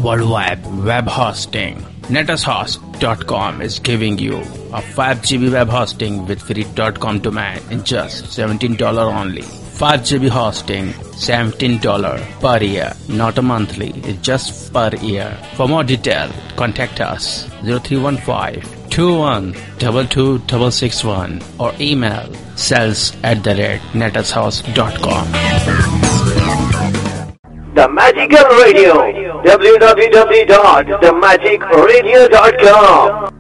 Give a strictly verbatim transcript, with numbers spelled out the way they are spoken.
World Wide Web Hosting. Netushost dot com is giving you a five gigabyte web hosting with free .com domain in just seventeen dollars only. five gigabyte hosting, seventeen dollars per year, not a monthly, it's just per year. For more detail, contact us zero three one five, two one two two six six one or email sales at the rate netushost dot com. The Magical Radio, w w w dot the magic radio dot com.